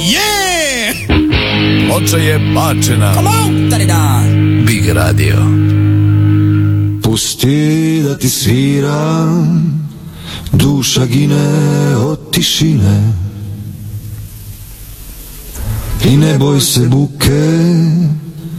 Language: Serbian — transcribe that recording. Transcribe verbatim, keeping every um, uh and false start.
Yeah! Ploča je bačena. Come on, Taridan! Big Radio. Pusti da ti sviram, duša gine od tišine. I ne boj se buke,